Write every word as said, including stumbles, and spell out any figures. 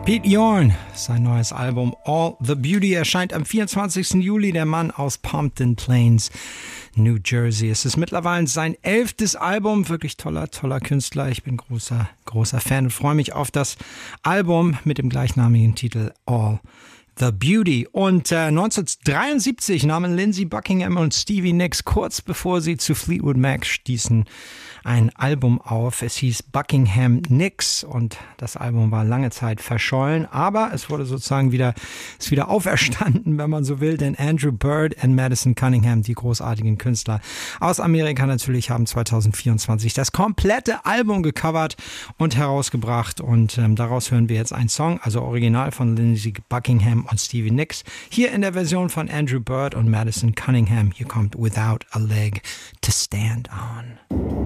Pete Yorn, sein neues Album All the Beauty erscheint am vierundzwanzigsten Juli. Der Mann aus Pompton Plains, New Jersey. Es ist mittlerweile sein elftes Album. Wirklich toller, toller Künstler. Ich bin großer, großer Fan und freue mich auf das Album mit dem gleichnamigen Titel All the Beauty. Und äh, neunzehnhundertdreiundsiebzig nahmen Lindsey Buckingham und Stevie Nicks kurz bevor sie zu Fleetwood Mac stießen ein Album auf. Es hieß Buckingham Nicks und das Album war lange Zeit verschollen, aber es wurde sozusagen wieder, ist wieder auferstanden, wenn man so will, denn Andrew Bird und Madison Cunningham, die großartigen Künstler aus Amerika natürlich, haben zweitausendvierundzwanzig das komplette Album gecovert und herausgebracht und ähm, daraus hören wir jetzt einen Song, also original von Lindsey Buckingham und Stevie Nicks, hier in der Version von Andrew Bird und Madison Cunningham. Hier kommt Without a Leg to Stand On.